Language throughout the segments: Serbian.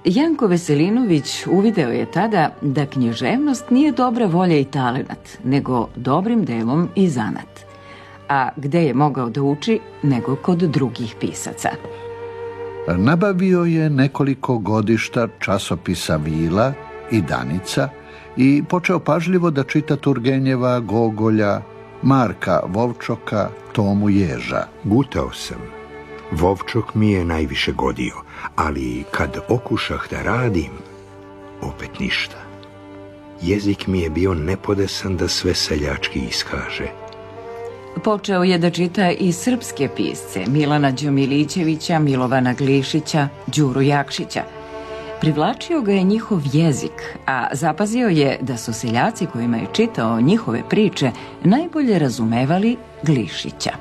Janko Veselinović uvideo je tada da književnost nije dobra volja i talenat, nego dobrim delom i zanat. A gde je mogao da uči nego kod drugih pisaca? Nabavio je nekoliko godišta časopisa Vila i Danica i počeo pažljivo da čita Turgenjeva, Gogolja, Marka Vovčoka, Tomu Ježa. Gutao sam. Vovčok mi je najviše godio, ali kad okušah da radim, opet ništa. Jezik mi je bio nepodesan da sve seljački iskaže. Počeo je da čita i srpske pisce, Milana Đomilićevića, Milovana Glišića, Đuru Jakšića. Privlačio ga je njihov jezik, a zapazio je da su seljaci kojima je čitao njihove priče najbolje razumevali Glišića.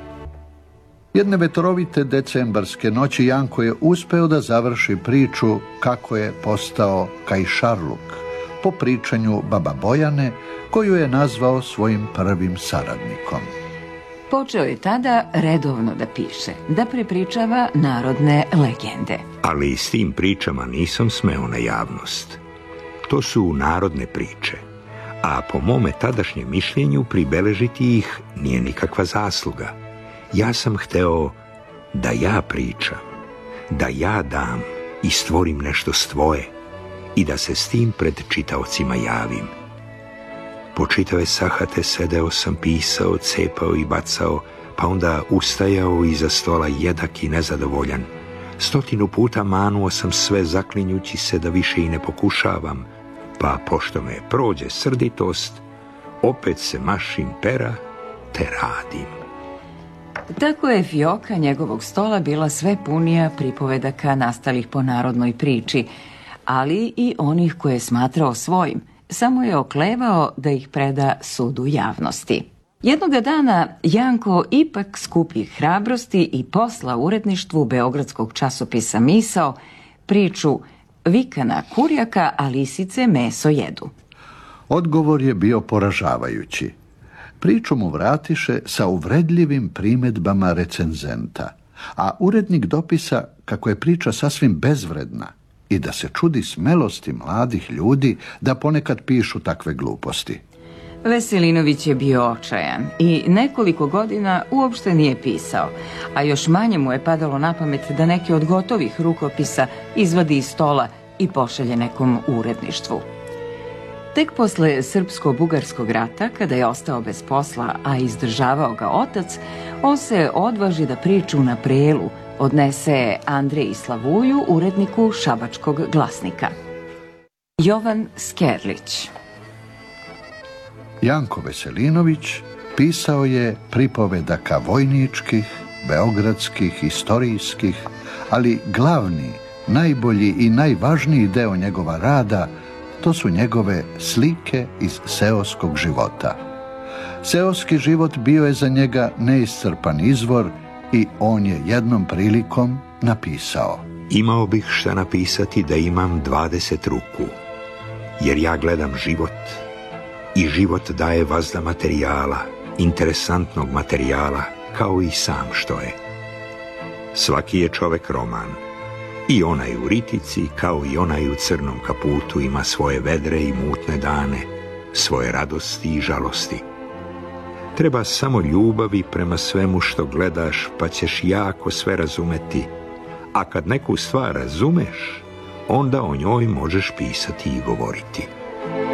Jedne vetrovite decembarske noći Janko je uspeo da završi priču kako je postao Kajšarluk, po pričanju baba Bojane, koju je nazvao svojim prvim saradnikom. Počeo je tada redovno da piše, da prepričava narodne legende. Ali s tim pričama nisam smeo na javnost. To su narodne priče, a po mome tadašnjem mišljenju pribeležiti ih nije nikakva zasluga. Ja sam hteo da ja pričam, da ja dam i stvorim nešto svoje i da se s tim pred čitaocima javim. Po čitave sahate sedeo sam, pisao, cepao i bacao, pa onda ustajao iza stola jedak i nezadovoljan. 100 puta manuo sam sve zaklinjući se da više i ne pokušavam, pa pošto me prođe srditost, opet se mašim pera te radim. Tako je fioka njegovog stola bila sve punija pripovedaka nastalih po narodnoj priči, ali i onih koje je smatrao svojim, samo je oklevao da ih preda sudu javnosti. Jednoga dana Janko ipak skupi hrabrosti i posla uredništvu beogradskog časopisa Misao priču Vikana Kurjaka, a lisice meso jedu. Odgovor je bio poražavajući. Priču mu vratiše sa uvredljivim primedbama recenzenta, a urednik dopisa kako je priča sasvim bezvredna i da se čudi smelosti mladih ljudi da ponekad pišu takve gluposti. Veselinović je bio očajan i nekoliko godina uopšte nije pisao, a još manje mu je padalo na pamet da neke od gotovih rukopisa izvadi iz stola i pošalje nekom uredništvu. Tek posle Srpsko-bugarskog rata, kada je ostao bez posla, a izdržavao ga otac, on se odvaži da priču na Prelu odnese Andreji Slavuju, uredniku Šabačkog glasnika. Jovan Skerlić. Janko Veselinović pisao je pripovedaka vojničkih, beogradskih, istorijskih, ali glavni, najbolji i najvažniji deo njegova rada to su njegove slike iz seoskog života. Seoski život bio je za njega neiscrpan izvor i on je jednom prilikom napisao: Imao bih šta napisati da imam 20 ruku, jer ja gledam život i život daje vazda materijala, interesantnog materijala, kao i sam što je. Svaki je čovek roman, i onaj u ritici kao i onaj u crnom kaputu ima svoje vedre i mutne dane, svoje radosti i žalosti. Treba samo ljubavi prema svemu što gledaš, pa ćeš jako sve razumeti, a kad neku stvar razumeš, onda o njoj možeš pisati i govoriti.